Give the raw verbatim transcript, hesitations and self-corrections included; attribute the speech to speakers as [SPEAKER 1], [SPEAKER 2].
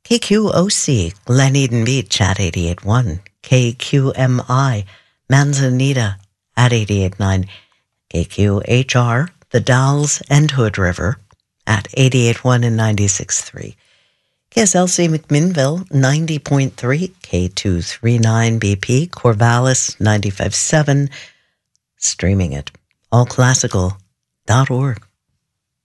[SPEAKER 1] K Q O C, Glen Eden Beach at eighty-eight point one. K Q M I, Manzanita at eighty-eight point nine. K Q H R, The Dalles and Hood River at eighty-eight point one and ninety-six point three. K S L C McMinnville, ninety point three. K two thirty-nine B P, Corvallis, ninety-five point seven. Streaming it, all classical dot org.